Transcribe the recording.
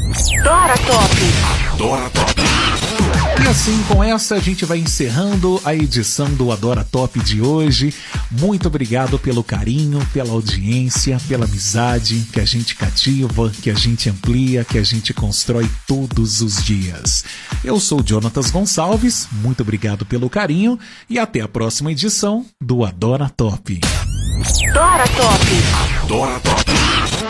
Dora Top. Adora Top. E assim, com essa, a gente vai encerrando a edição do Adora Top de hoje. Muito obrigado pelo carinho, pela audiência, pela amizade que a gente cativa, que a gente amplia, que a gente constrói todos os dias. Eu sou o Jonatas Gonçalves, muito obrigado pelo carinho e até a próxima edição do Adora Top. Dora Top. Adora Top.